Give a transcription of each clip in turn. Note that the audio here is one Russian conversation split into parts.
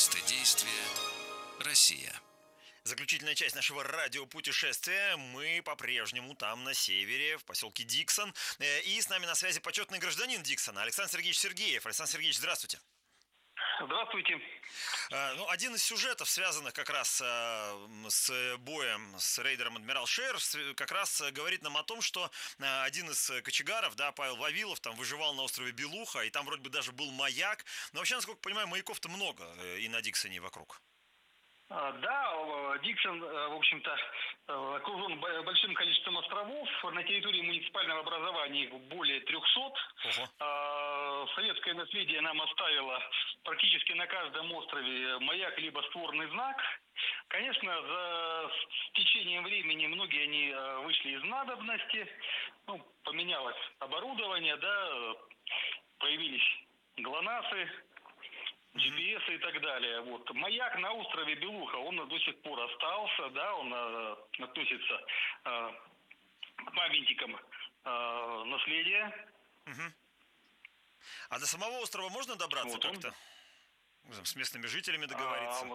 Место действия – Россия. Заключительная часть нашего радиопутешествия. Мы по-прежнему там, на севере, в поселке Диксон. И с нами на связи почетный гражданин Диксона Александр Сергеевич Сергеев. Александр Сергеевич, здравствуйте. Здравствуйте. Один из сюжетов, связанных как раз с боем с рейдером «Адмирал Шейер», как раз говорит нам о том, что один из кочегаров, да, Павел Вавилов, там выживал на острове Белуха, и там вроде бы даже был маяк. Но вообще, насколько понимаю, маяков-то много и на Диксоне, и вокруг. Да, Диксон, в общем-то, окружен большим количеством островов. На территории муниципального образования их более 300. Советское наследие нам оставило практически на каждом острове маяк либо створный знак. Конечно, с течением времени многие они вышли из надобности. Поменялось оборудование, да, появились ГЛОНАССы, GPS и так далее. Вот. Маяк на острове Белуха, он до сих пор остался, да, он относится к памятникам наследия. А до самого острова можно добраться как-то? С местными жителями договориться?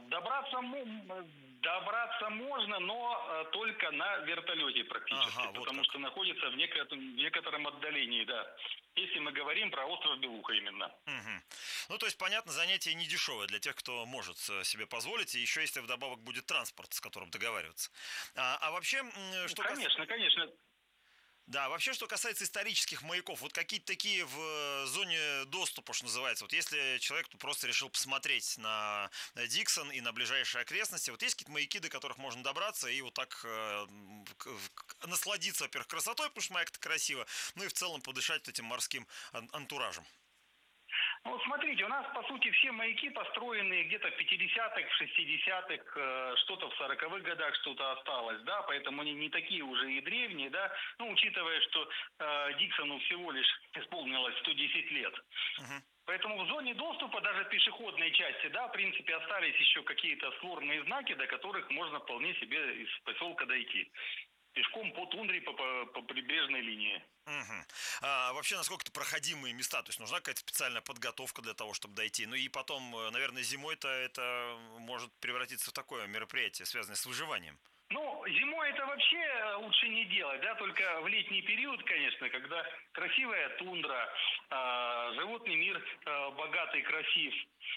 Добраться можно, но только на вертолете практически, потому что находится в некотором отдалении, да. Если мы говорим про остров Белуха именно. Ну, то есть, понятно, занятие не дешевое для тех, кто может себе позволить, и еще если вдобавок будет транспорт, с которым договариваться. А вообще, что Конечно. Да, вообще, что касается исторических маяков, вот какие-то такие в зоне доступа, что называется, вот если человек просто решил посмотреть на Диксон и на ближайшие окрестности, вот есть какие-то маяки, до которых можно добраться и вот так насладиться, во-первых, красотой, потому что маяк-то красиво, ну и в целом подышать этим морским антуражем. Вот смотрите, у нас, по сути, все маяки построены где-то в 50-х, в 60-х, что-то в 40-х годах, что-то осталось, да, поэтому они не такие уже и древние, да, учитывая, что Диксону всего лишь исполнилось 110 лет. Поэтому в зоне доступа, даже пешеходной части, да, в принципе, остались еще какие-то створные знаки, до которых можно вполне себе из поселка дойти. Пешком по тундре, по прибрежной линии. А вообще, насколько это проходимые места? То есть нужна какая-то специальная подготовка для того, чтобы дойти? Ну и потом, наверное, зимой-то это может превратиться в такое мероприятие, связанное с выживанием. Зимой это вообще лучше не делать, да, только в летний период, конечно, когда красивая тундра, животный мир богатый, красив.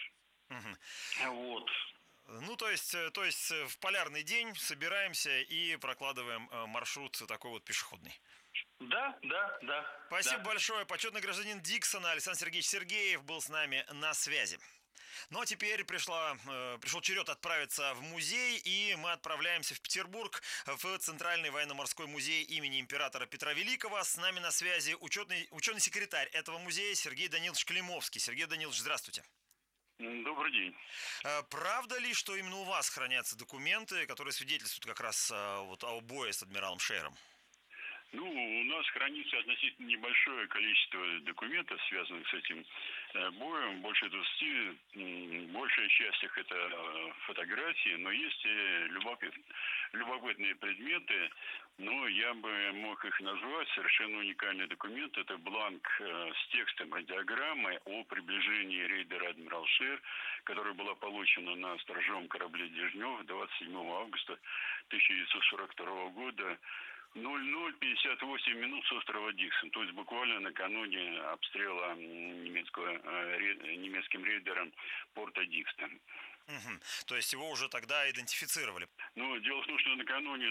Вот. Ну, то есть в полярный день собираемся и прокладываем маршрут такой вот пешеходный. Да. Спасибо большое. Почетный гражданин Диксона Александр Сергеевич Сергеев был с нами на связи. Ну а теперь пришел черед отправиться в музей, и мы отправляемся в Петербург, в Центральный военно-морской музей имени императора Петра Великого. С нами на связи ученый секретарь этого музея Сергей Данилович Климовский. Сергей Данилович, здравствуйте. Добрый день. Правда ли, что именно у вас хранятся документы, которые свидетельствуют как раз о бое с адмиралом Шейером? У нас хранится относительно небольшое количество документов, связанных с этим боем, больше 20, большая часть их это фотографии, но есть любопытные предметы, но я бы мог их назвать, совершенно уникальный документ, это бланк с текстом и диаграммой о приближении рейдера «Адмирал Шейер», которая была получена на сторожевом корабле «Дежнев» 27 августа 1942 года, 00:58 минут с острова Диксон, то есть буквально накануне обстрела немецким рейдером порта Диксон. То есть его уже тогда идентифицировали? Дело в том, что накануне,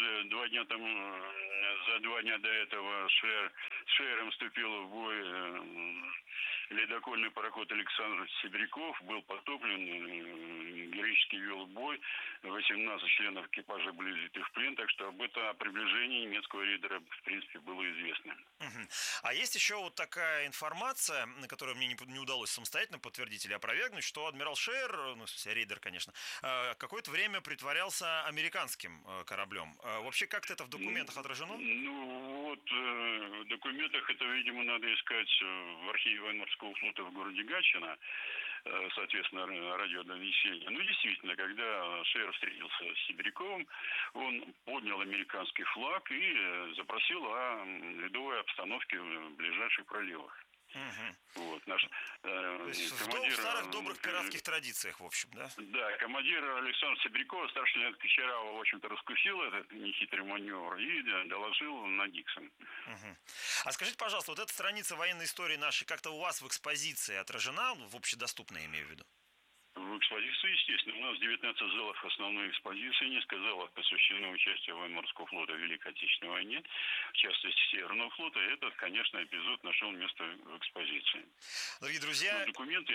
за 2 дня до этого с Шейером вступил в бой ледокольный пароход Александр Сибиряков, был потоплен, героически вел бой, 18 членов экипажа были взяты в плен, так что о приближении немецкого рейдера, в принципе, было известно. А есть еще вот такая информация, которую мне не удалось самостоятельно подтвердить или опровергнуть, что адмирал Шейер, в смысле рейдер, конечно, какое-то время притворялся американским кораблем. Вообще как-то это в документах отражено? В документах это, видимо, надо искать в архиве военно-морского флота в городе Гатчино, соответственно, радиодонесение. Действительно, когда Шейер встретился с Сибиряковым, он поднял американский флаг и запросил о ледовой обстановке в ближайших проливах. Вот, наш То есть командир... в старых добрых пиратских традициях, в общем, да? Да, командир Александр Сибиряков, старший лейтенант Кочарава, в общем-то, раскусил этот нехитрый маневр и доложил на Диксон. А скажите, пожалуйста, вот эта страница военной истории нашей как-то у вас в экспозиции отражена, в общедоступной, я имею в виду? В экспозиции, естественно, у нас 19 залов основной экспозиции, несколько залов посвящены участию военно-морского флота в Великой Отечественной войне, в частности Северного флота, и этот, конечно, эпизод нашел место в экспозиции. Дорогие друзья... Но документы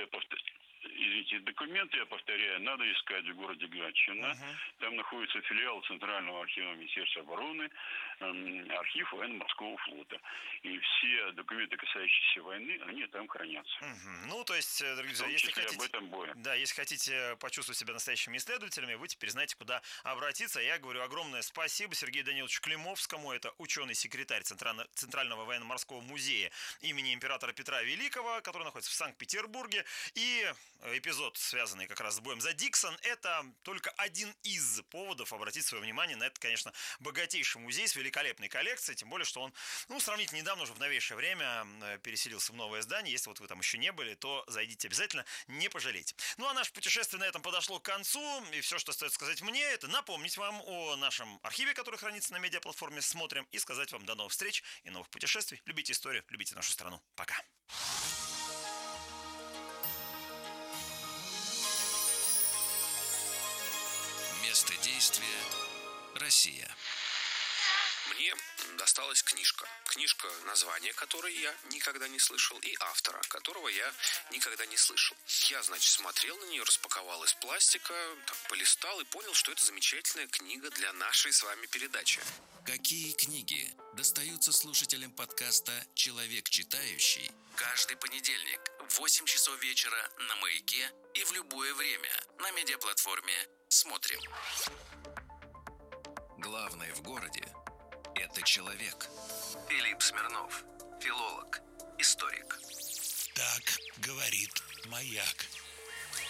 я повторяю, надо искать в городе Гатчина. Там находится филиал Центрального архива Министерства обороны, архив военно-морского флота. И все документы, касающиеся войны, они там хранятся. Ну, то есть, дорогие друзья, если хотите, если хотите почувствовать себя настоящими исследователями, вы теперь знаете, куда обратиться. Я говорю огромное спасибо Сергею Даниловичу Климовскому. Это ученый-секретарь Центрального военно-морского музея имени императора Петра Великого, который находится в Санкт-Петербурге. И эпизод, связанный как раз с боем за Диксон, это только один из поводов обратить свое внимание на этот, конечно, богатейший музей с великолепной коллекцией, тем более, что он, сравнительно недавно, уже в новейшее время переселился в новое здание. Если вот вы там еще не были, то зайдите обязательно, не пожалейте. Ну, а наше путешествие на этом подошло к концу, и все, что остается сказать мне, это напомнить вам о нашем архиве, который хранится на медиаплатформе «Смотрим», и сказать вам до новых встреч и новых путешествий. Любите историю, любите нашу страну. Пока. Место действия – Россия. Мне досталась книжка. Книжка, название которой я никогда не слышал, и автора, которого я никогда не слышал. Я, значит, смотрел на нее, распаковал из пластика, так, полистал и понял, что это замечательная книга для нашей с вами передачи. Какие книги достаются слушателям подкаста «Человек читающий» Каждый понедельник в 8 часов вечера на Маяке и в любое время на медиаплатформе «Смотрим». Главное в городе – это человек. Филипп Смирнов, филолог, историк. Так говорит Маяк.